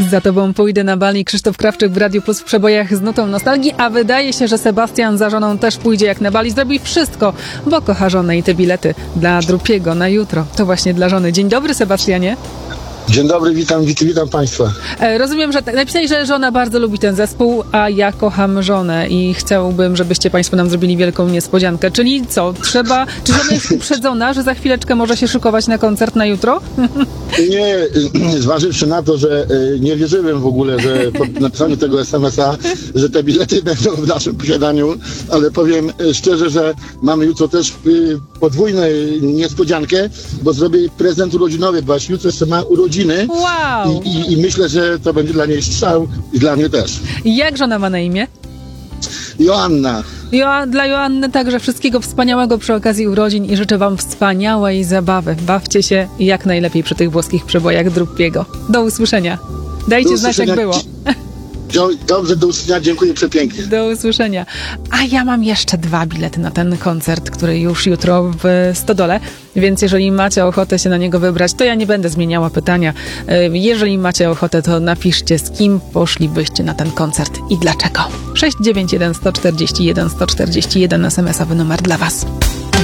Za tobą pójdę na bal i Krzysztof Krawczyk w Radiu Plus w przebojach z nutą nostalgii, a wydaje się, że Sebastian za żoną też pójdzie jak na bal i zrobi wszystko, bo kocha żonę i te bilety dla Drupiego na jutro to właśnie dla żony. Dzień dobry, Sebastianie. Dzień dobry, witam Państwa. Rozumiem, że napisali, że żona bardzo lubi ten zespół, a ja kocham żonę i chciałbym, żebyście Państwo nam zrobili wielką niespodziankę. Czyli co? Czy żona jest uprzedzona, że za chwileczkę może się szykować na koncert na jutro? Nie, zważywszy na to, że nie wierzyłem w ogóle, że po napisaniu tego SMS-a, że te bilety będą w naszym posiadaniu, ale powiem szczerze, że mamy jutro też podwójną niespodziankę, bo zrobię prezent urodzinowy, bo jutro jeszcze ma urodziny. Wow! I myślę, że to będzie dla niej strzał i dla mnie też. Jak żona ma na imię? Joanna. Dla Joanny także wszystkiego wspaniałego przy okazji urodzin i życzę wam wspaniałej zabawy. Bawcie się jak najlepiej przy tych włoskich przebojach Drupiego. Do usłyszenia. Dajcie znać, jak było. Dobrze, do usłyszenia. Dziękuję przepięknie. Do usłyszenia. A ja mam jeszcze 2 bilety na ten koncert, który już jutro w Stodole, więc jeżeli macie ochotę się na niego wybrać, to ja nie będę zmieniała pytania. Jeżeli macie ochotę, to napiszcie, z kim poszlibyście na ten koncert i dlaczego. 691 141 141 SMS-owy numer dla was.